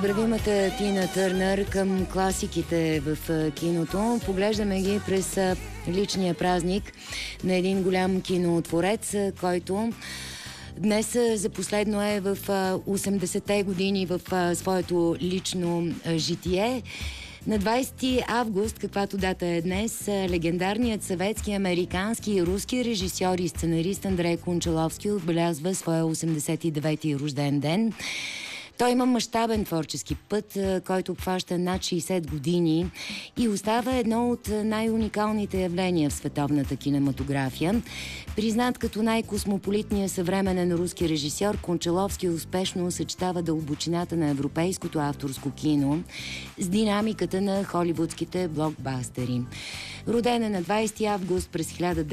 Неизпреваримата Тина Търнър към класиките в киното. Поглеждаме ги през личния празник на един голям кинотворец, който днес за последно е в 80-те години в своето лично житие. На 20 август, каквато дата е днес, легендарният съветски, американски и руски режисьор и сценарист Андрей Кончаловски отбелязва своя 89-ти рожден ден. Той има мащабен творчески път, който обхваща над 60 години и остава едно от най-уникалните явления в световната кинематография. Признат като най-космополитния съвременен руски режисьор, Кончаловски успешно съчетава дълбочината на европейското авторско кино с динамиката на холивудските блокбастери. Роден е на 20 август през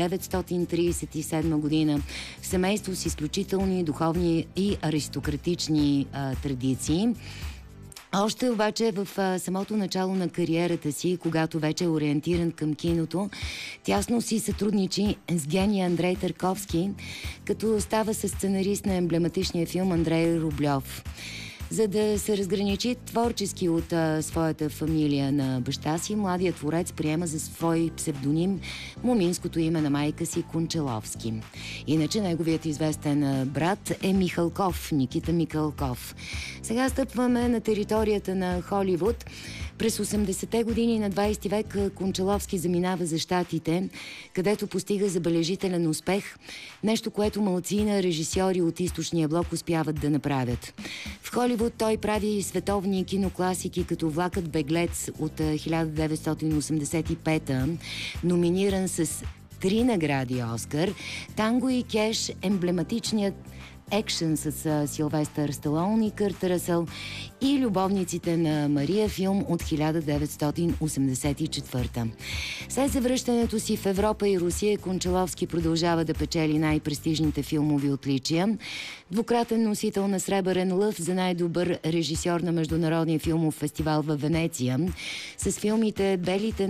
1937 година в семейство с изключителни духовни и аристократични традиции. Още обаче в самото начало на кариерата си, когато вече е ориентиран към киното, тясно си сътрудничи с гения Андрей Тарковски, като става със сценарист на емблематичния филм Андрей Рублев. За да се разграничи творчески от своята фамилия на баща си, младият творец приема за свой псевдоним моминското име на майка си Кончаловски. Иначе неговият известен брат е Михалков, Никита Михалков. Сега стъпваме на територията на Холивуд. През 80-те години на 20 век Кончаловски заминава за Щатите, където постига забележителен успех, нещо, което малцина режисьори от източния блок успяват да направят. В Холивуд той прави световни кинокласики като Влакът беглец от 1985-та, номиниран с 3 награди Оскар, Танго и Кеш, емблематичният екшън с Силвестър Сталон и Кърт Ръсъл и Любовниците на Мария филм от 1984. След завръщането си в Европа и Русия, Кончаловски продължава да печели най-престижните филмови отличия. Двукратен носител на Сребърен лъв за най-добър режисьор на Международния филмов фестивал във Венеция с филмите Белите